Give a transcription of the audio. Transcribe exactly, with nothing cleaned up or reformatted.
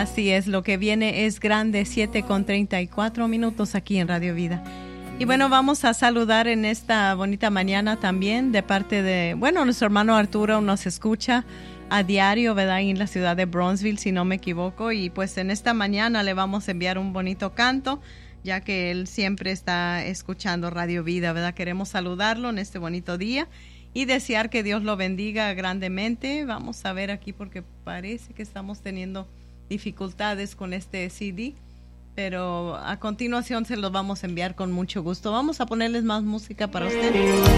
Así es, lo que viene es grande, siete con treinta y cuatro minutos aquí en Radio Vida. Y bueno, vamos a saludar en esta bonita mañana también de parte de, bueno, nuestro hermano Arturo nos escucha a diario, ¿verdad? En la ciudad de Bronzeville, si no me equivoco. Y pues en esta mañana le vamos a enviar un bonito canto, ya que él siempre está escuchando Radio Vida, ¿verdad? Queremos saludarlo en este bonito día y desear que Dios lo bendiga grandemente. Vamos a ver aquí porque parece que estamos teniendo dificultades con este C D, pero a continuación se los vamos a enviar con mucho gusto. Vamos a ponerles más música para ustedes.